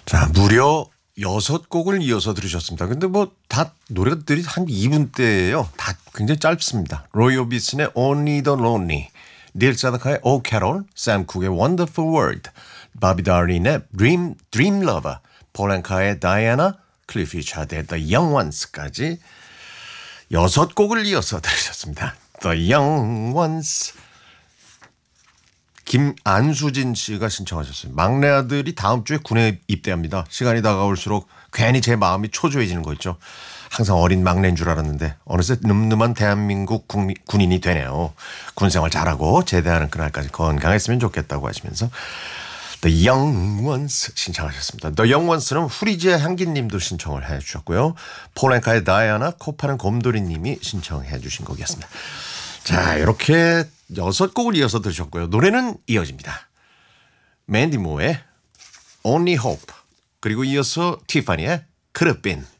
자, 무려 6곡을 이어서 들으셨습니다. 근데 뭐 다 노래들이 한 2분대예요. 다 굉장히 짧습니다. 로이 오비슨의 Only the Lonely, 닐 사다카의 Oh Carol, 샘 쿡의 Wonderful World, 바비 다린의 Dream Lover, 폴 앵카의 Diana, 클리프 리차드의 The Young Ones까지 6곡을 이어서 들으셨습니다. The Young Ones. 김안수진 씨가 신청하셨어요. 막내 아들이 다음 주에 군에 입대합니다. 시간이 다가올수록 괜히 제 마음이 초조해지는 거 있죠. 항상 어린 막내인 줄 알았는데 어느새 늠름한 대한민국 군인이 되네요. 군생활 잘하고 제대하는 그날까지 건강했으면 좋겠다고 하시면서 The Young Ones 신청하셨습니다. The Young Ones는 후리지의 향기님도 신청을 해주셨고요. 폴 앵카의 다이아나, 코파는 곰돌이님이 신청해 주신 곡이었습니다. 자, 이렇게 6곡을 이어서 들으셨고요. 노래는 이어집니다. 맨디 모어의 Only Hope, 그리고 이어서 티파니의 Could Have Been.